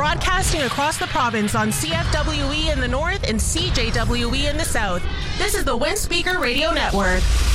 broadcasting across the province on CFWE in the north and CJWE in the south. This is the Windspeaker Radio Network.